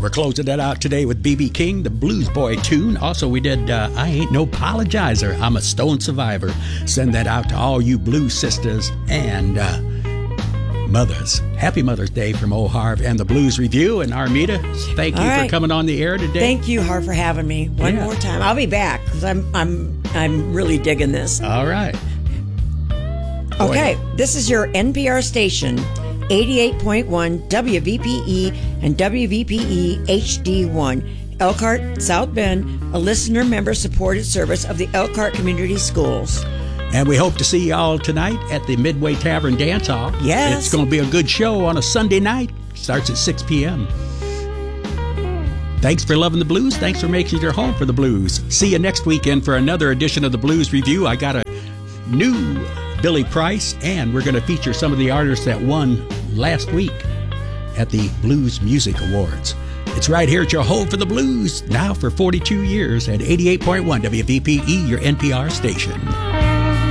We're closing it out today with B.B. King, the Blues Boy tune. Also, we did I Ain't No Apologizer, I'm a Stone Survivor. Send that out to all you blues sisters and mothers. Happy Mother's Day from Old Harv and the Blues Review. And Armida, thank you for coming on the air today. Thank you, Harv, for having me one more time. I'll be back because I'm really digging this. All right. Okay, this is your NPR station, 88.1 WVPE and WVPE HD1, Elkhart, South Bend, a listener-member supported service of the Elkhart Community Schools. And we hope to see y'all tonight at the Midway Tavern Dance Hall. Yes. It's going to be a good show on a Sunday night. Starts at 6 p.m. Thanks for loving the blues. Thanks for making your home for the blues. See you next weekend for another edition of the Blues Review. I got a new Billy Price, and we're going to feature some of the artists that won last week at the Blues Music Awards. It's right here at your home for the blues, now for 42 years at 88.1 WVPE, your NPR station.